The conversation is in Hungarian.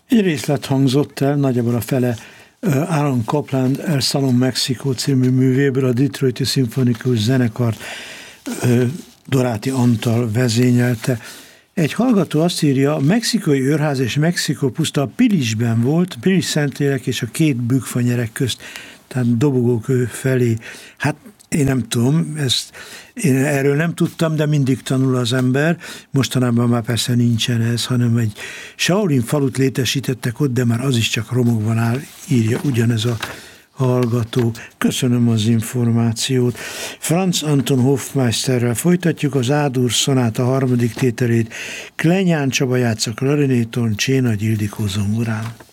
Egy részlet hangzott el, nagyjából a fele Aaron Copland El Salon Mexico című művéből, a Detroiti Szimfonikus Zenekart Doráti Antal vezényelte. Egy hallgató azt írja, a mexikai őrház és Mexikó puszta a Pilisben volt, Pilis Szentlélek és a két bükkfanyerek közt, tehát Dobogókő felé. Hát én nem tudom, én erről nem tudtam, de mindig tanul az ember. Mostanában már persze nincsen ez, hanem egy Shaolin falut létesítettek ott, de már az is csak romokban áll, írja ugyanez a hallgató. Köszönöm az információt. Franz Anton Hofmeisterrel folytatjuk az A-dur szonáta harmadik tételét. Klenyán Csaba játsza klarinéton, Csénagy Ildikó zongorán.